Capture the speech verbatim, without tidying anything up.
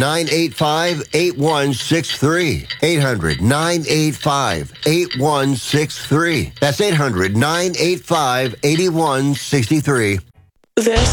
nine eight five, eight one six three. eight hundred, nine eight five, eight one six three. That's eight hundred, nine eight five, eight one six three. This